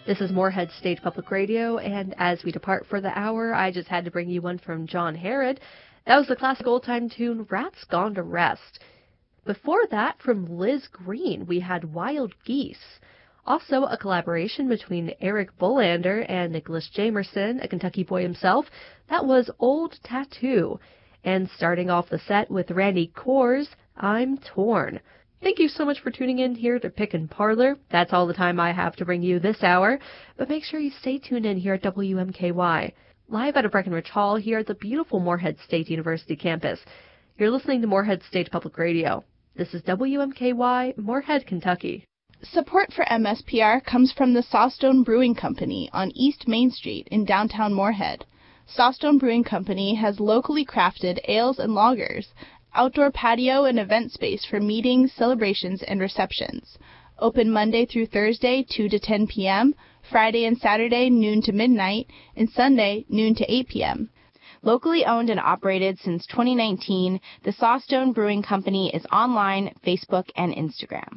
This is Moorhead State Public Radio, and as we depart for the hour, I just had to bring you one from John Herod. That was the classic old-time tune, Rats Gone to Rest. Before that, from Liz Green, we had Wild Geese. Also, a collaboration between Eric Bullander and Nicholas Jamerson, a Kentucky boy himself. That was Old Tattoo. And starting off the set with Randy Kohrs, I'm Torn. Thank you so much for tuning in here to Pick and Parlor. That's all the time I have to bring you this hour, but make sure you stay tuned in here at WMKY. Live out of Breckenridge Hall here at the beautiful Moorhead State University campus. You're listening to Moorhead State Public Radio. This is WMKY, Moorhead, Kentucky. Support for MSPR comes from the Sawstone Brewing Company on East Main Street in downtown Moorhead. Sawstone Brewing Company has locally crafted ales and lagers, outdoor patio and event space for meetings, celebrations, and receptions. Open Monday through Thursday, 2 to 10 p.m., Friday and Saturday, noon to midnight, and Sunday, noon to 8 p.m. Locally owned and operated since 2019, the Sawstone Brewing Company is online, Facebook, and Instagram.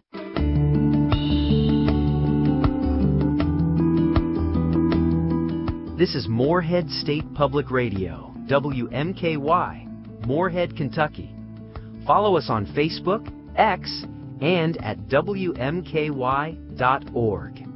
This is Moorhead State Public Radio, WMKY, Moorhead, Kentucky. Follow us on Facebook, X, and at WMKY.org.